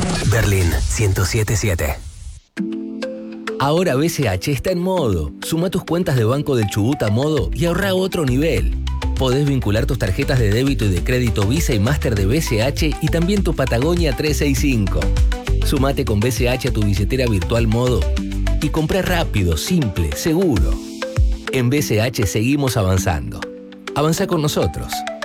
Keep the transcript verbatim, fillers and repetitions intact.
Berlín ciento siete punto siete. Ahora B C H está en modo. Suma tus cuentas de Banco del Chubut a modo y ahorra a otro nivel. Podés vincular tus tarjetas de débito y de crédito Visa y Master de B C H y también tu Patagonia trescientos sesenta y cinco. Sumate con B C H a tu billetera virtual modo y comprá rápido, simple, seguro. En B C H seguimos avanzando. Avanza con nosotros.